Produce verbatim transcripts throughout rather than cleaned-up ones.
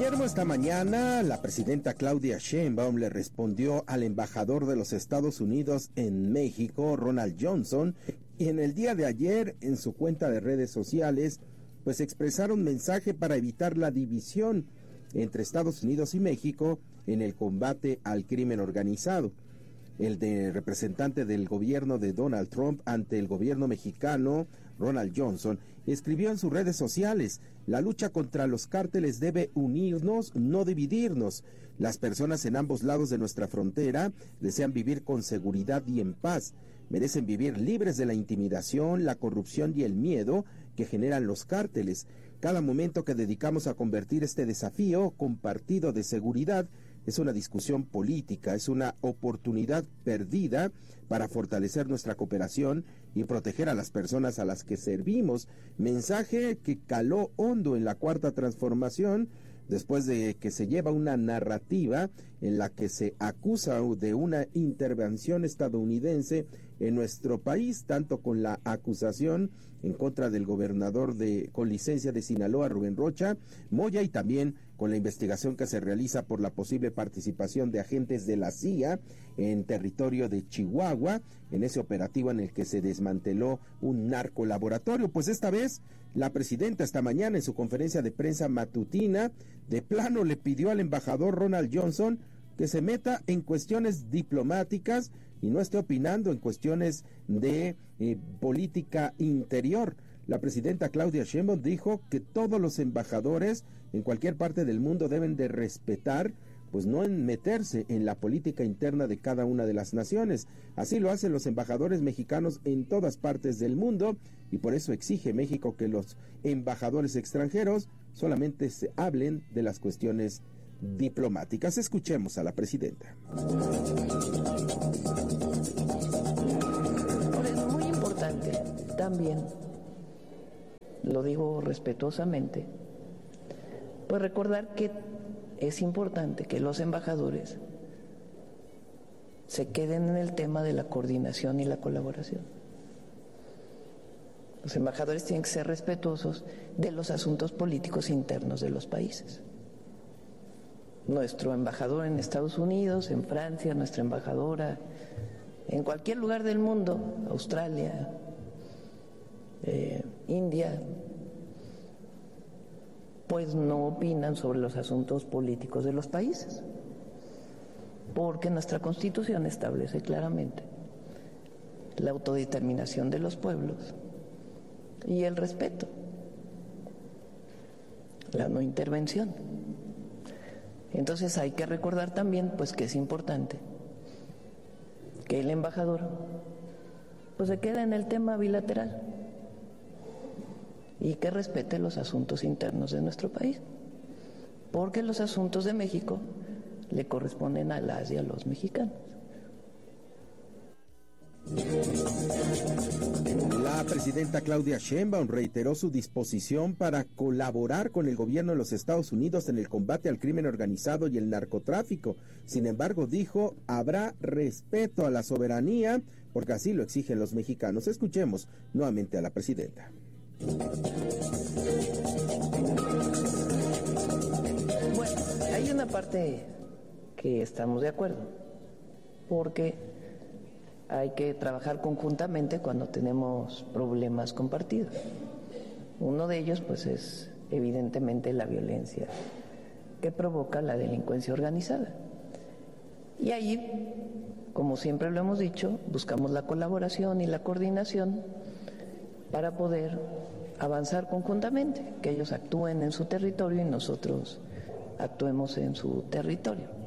Palermo esta mañana, la presidenta Claudia Sheinbaum le respondió al embajador de los Estados Unidos en México, Ronald Johnson, y en el día de ayer, en su cuenta de redes sociales, pues expresaron un mensaje para evitar la división entre Estados Unidos y México en el combate al crimen organizado. El de representante del gobierno de Donald Trump ante el gobierno mexicano, Ronald Johnson, escribió en sus redes sociales: la lucha contra los cárteles debe unirnos, no dividirnos. Las personas en ambos lados de nuestra frontera desean vivir con seguridad y en paz. Merecen vivir libres de la intimidación, la corrupción y el miedo que generan los cárteles. Cada momento que dedicamos a convertir este desafío compartido de seguridad es una discusión política, es una oportunidad perdida para fortalecer nuestra cooperación y proteger a las personas a las que servimos. Mensaje que caló hondo en la Cuarta Transformación, después de que se lleva una narrativa en la que se acusa de una intervención estadounidense en nuestro país, tanto con la acusación en contra del gobernador de con licencia de Sinaloa, Rubén Rocha Moya, y también con la investigación que se realiza por la posible participación de agentes de la C I A en territorio de Chihuahua, en ese operativo en el que se desmanteló un narcolaboratorio. Pues esta vez la presidenta esta mañana en su conferencia de prensa matutina de plano le pidió al embajador Ronald Johnson que se meta en cuestiones diplomáticas y no esté opinando en cuestiones de eh, política interior. La presidenta Claudia Sheinbaum dijo que todos los embajadores en cualquier parte del mundo deben de respetar, pues no en meterse en la política interna de cada una de las naciones. Así lo hacen los embajadores mexicanos en todas partes del mundo, y por eso exige México que los embajadores extranjeros solamente se hablen de las cuestiones diplomáticas. Escuchemos a la presidenta. Ahora es muy importante también, lo digo respetuosamente, pues recordar que es importante que los embajadores se queden en el tema de la coordinación y la colaboración. Los embajadores tienen que ser respetuosos de los asuntos políticos internos de los países. Nuestro embajador en Estados Unidos, en Francia, nuestra embajadora en cualquier lugar del mundo, Australia, eh, India, pues no opinan sobre los asuntos políticos de los países, porque nuestra Constitución establece claramente la autodeterminación de los pueblos y el respeto, la no intervención. Entonces hay que recordar también pues que es importante que el embajador pues se quede en el tema bilateral y que respete los asuntos internos de nuestro país, porque los asuntos de México le corresponden a las y a los mexicanos. La presidenta Claudia Sheinbaum reiteró su disposición para colaborar con el gobierno de los Estados Unidos en el combate al crimen organizado y el narcotráfico. Sin embargo, dijo, habrá respeto a la soberanía, porque así lo exigen los mexicanos. Escuchemos nuevamente a la presidenta. Bueno, hay una parte que estamos de acuerdo, porque hay que trabajar conjuntamente cuando tenemos problemas compartidos. Uno de ellos, pues, es evidentemente la violencia que provoca la delincuencia organizada. Y ahí, como siempre lo hemos dicho, buscamos la colaboración y la coordinación para poder avanzar conjuntamente, que ellos actúen en su territorio y nosotros actuemos en su territorio.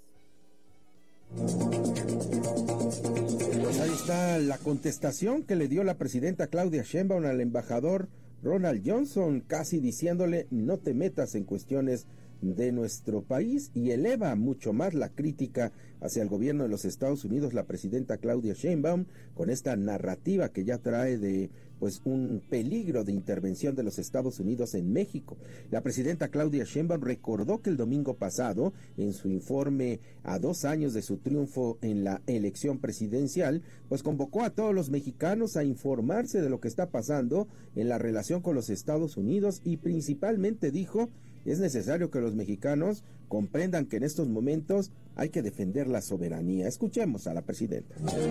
Pues ahí está la contestación que le dio la presidenta Claudia Sheinbaum al embajador Ronald Johnson, casi diciéndole no te metas en cuestiones de nuestro país, y eleva mucho más la crítica hacia el gobierno de los Estados Unidos la presidenta Claudia Sheinbaum con esta narrativa que ya trae de pues un peligro de intervención de los Estados Unidos en México. La presidenta Claudia Sheinbaum recordó que el domingo pasado, en su informe a dos años de su triunfo en la elección presidencial, pues convocó a todos los mexicanos a informarse de lo que está pasando en la relación con los Estados Unidos, y principalmente dijo es necesario que los mexicanos comprendan que en estos momentos hay que defender la soberanía. Escuchemos a la presidenta.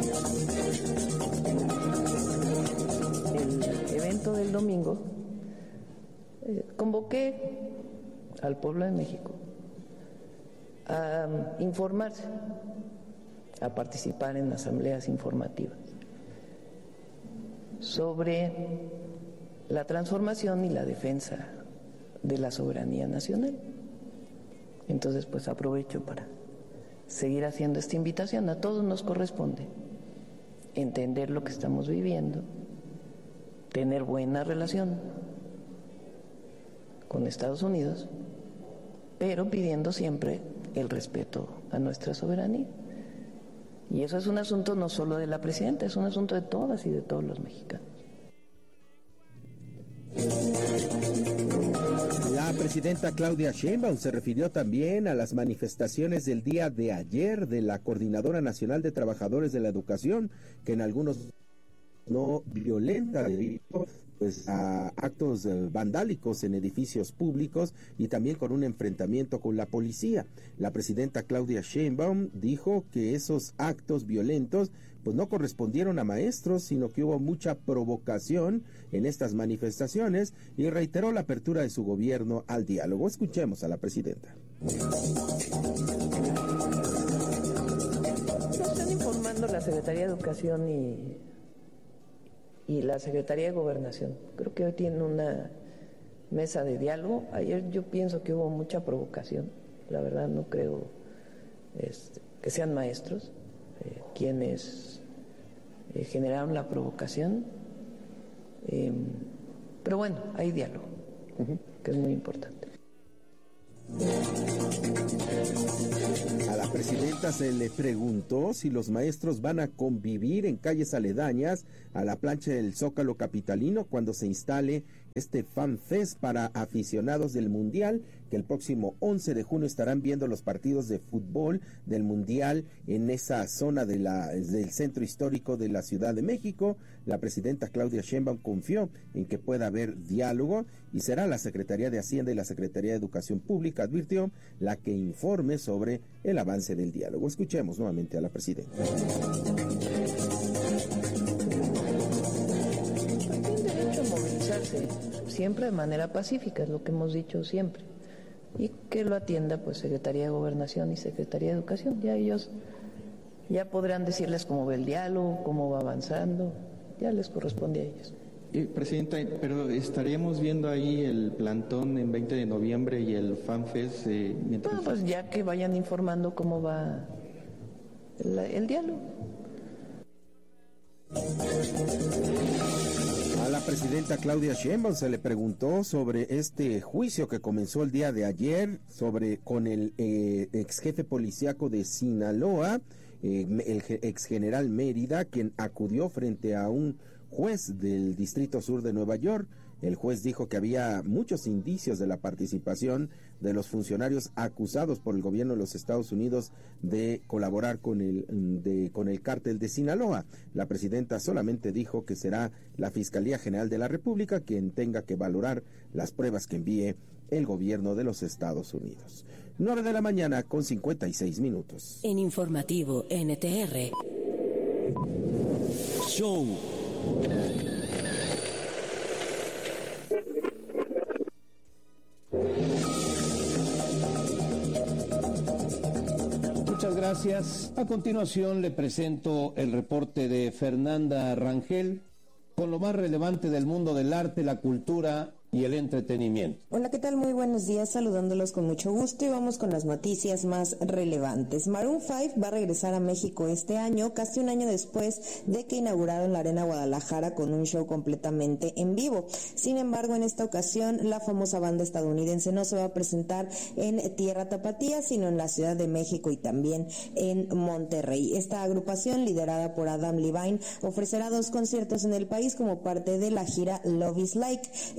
El evento del domingo, eh, convoqué al pueblo de México a um, informarse, a participar en asambleas informativas sobre la transformación y la defensa de la soberanía nacional. Entonces, pues aprovecho para seguir haciendo esta invitación. A todos nos corresponde entender lo que estamos viviendo, tener buena relación con Estados Unidos, pero pidiendo siempre el respeto a nuestra soberanía. Y eso es un asunto no solo de la presidenta, es un asunto de todas y de todos los mexicanos. La presidenta Claudia Sheinbaum se refirió también a las manifestaciones del día de ayer de la Coordinadora Nacional de Trabajadores de la Educación, que en algunos no violenta debido pues a actos eh, vandálicos en edificios públicos y también con un enfrentamiento con la policía. La presidenta Claudia Sheinbaum dijo que esos actos violentos pues no correspondieron a maestros, sino que hubo mucha provocación en estas manifestaciones y reiteró la apertura de su gobierno al diálogo. Escuchemos a la presidenta. Nos están informando la Secretaría de Educación y y la Secretaría de Gobernación. Creo que hoy tienen una mesa de diálogo. Ayer yo pienso que hubo mucha provocación. La verdad no creo este, que sean maestros eh, quienes eh, generaron la provocación. Eh, pero bueno, hay diálogo, uh-huh. que es muy importante. A la presidenta se le preguntó si los maestros van a convivir en calles aledañas a la plancha del Zócalo capitalino cuando se instale este Fan Fest para aficionados del Mundial, que el próximo once de junio estarán viendo los partidos de fútbol del Mundial en esa zona de la, del centro histórico de la Ciudad de México. La presidenta Claudia Sheinbaum confió en que pueda haber diálogo y será la Secretaría de Hacienda y la Secretaría de Educación Pública, advirtió, la que informe sobre el avance del diálogo. Escuchemos nuevamente a la presidenta. Siempre de manera pacífica, es lo que hemos dicho siempre, y que lo atienda pues Secretaría de Gobernación y Secretaría de Educación. Ya ellos ya podrán decirles cómo va el diálogo, cómo va avanzando, ya les corresponde a ellos. Eh, Presidenta, pero estaríamos viendo ahí el plantón en veinte de noviembre y el FanFest eh, mientras... No, pues ya que vayan informando cómo va el, el diálogo. A la presidenta Claudia Sheinbaum se le preguntó sobre este juicio que comenzó el día de ayer sobre con el eh, ex jefe policíaco de Sinaloa, eh, el ex general Mérida, quien acudió frente a un juez del Distrito Sur de Nueva York. El juez dijo que había muchos indicios de la participación de los funcionarios acusados por el gobierno de los Estados Unidos de colaborar con el, de, con el cártel de Sinaloa. La presidenta solamente dijo que será la Fiscalía General de la República quien tenga que valorar las pruebas que envíe el gobierno de los Estados Unidos. nueve de la mañana con cincuenta y seis minutos. En Informativo N T R. Show. Muchas gracias. A continuación le presento el reporte de Fernanda Rangel con lo más relevante del mundo del arte, la cultura y el entretenimiento. Hola, ¿qué tal? Muy buenos días, saludándolos con mucho gusto y vamos con las noticias más relevantes. Maroon cinco va a regresar a México este año, casi un año después de que inauguraron la Arena Guadalajara con un show completamente en vivo. Sin embargo, en esta ocasión, la famosa banda estadounidense no se va a presentar en Tierra Tapatía, sino en la Ciudad de México y también en Monterrey. Esta agrupación, liderada por Adam Levine, ofrecerá dos conciertos en el país como parte de la gira Love is Like, el treinta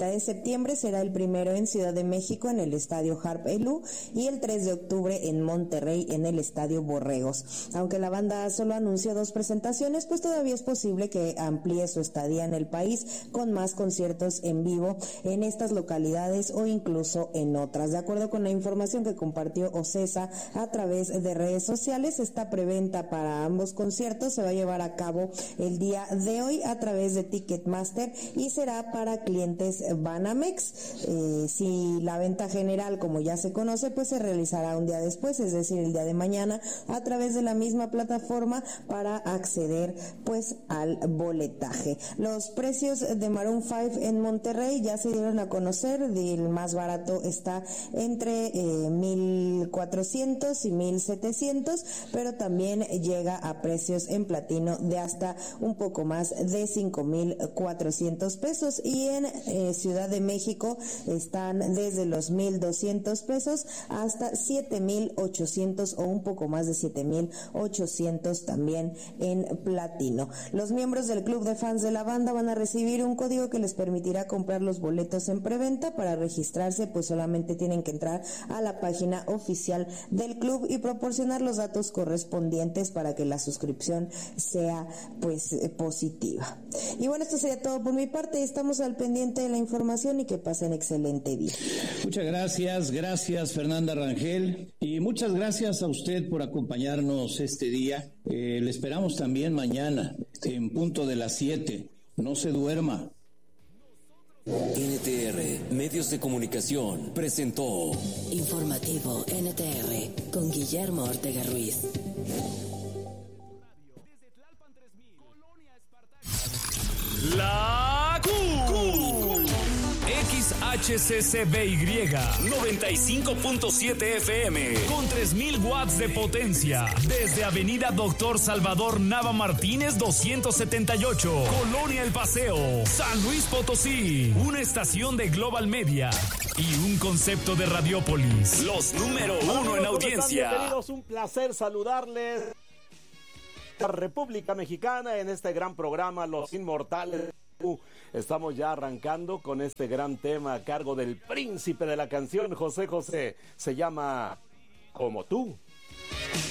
treinta de septiembre será el primero en Ciudad de México en el Estadio Harp Elú y el tres de octubre en Monterrey en el Estadio Borregos. Aunque la banda solo anunció dos presentaciones, pues todavía es posible que amplíe su estadía en el país con más conciertos en vivo en estas localidades o incluso en otras. De acuerdo con la información que compartió Ocesa a través de redes sociales, esta preventa para ambos conciertos se va a llevar a cabo el día de hoy a través de Ticketmaster y será para clientes Banamex. Eh, si la venta general, como ya se conoce, pues se realizará un día después, es decir, el día de mañana, a través de la misma plataforma para acceder pues al boletaje. Los precios de Maroon cinco en Monterrey ya se dieron a conocer. El más barato está entre eh, mil cuatrocientos y mil setecientos, pero también llega a precios en platino de hasta un poco más de cinco mil cuatrocientos pesos, y en eh, Ciudad de México están desde los mil doscientos pesos hasta siete mil ochocientos o un poco más de siete mil ochocientos también en platino. Los miembros del club de fans de la banda van a recibir un código que les permitirá comprar los boletos en preventa. Para registrarse, pues solamente tienen que entrar a la página oficial del club y proporcionar los datos correspondientes para que la suscripción sea pues eh, positiva. Y bueno, esto sería todo por mi parte. Estamos al pendiente de la información y que pasen excelente día. Muchas gracias, gracias Fernanda Rangel, y muchas gracias a usted por acompañarnos este día. Eh, le esperamos también mañana en punto de las siete. No se duerma. N T R, Medios de Comunicación, presentó Informativo N T R con Guillermo Ortega Ruiz. La Q. X H C C B Y noventa y cinco punto siete F M con tres mil watts de potencia desde Avenida Doctor Salvador Nava Martínez doscientos setenta y ocho, Colonia El Paseo, San Luis Potosí. Una estación de Global Media y un concepto de Radiópolis. Los número uno en audiencia. Bienvenidos, un placer saludarles. La República Mexicana en este gran programa Los Inmortales. Estamos ya arrancando con este gran tema a cargo del príncipe de la canción, José José. Se llama Como Tú.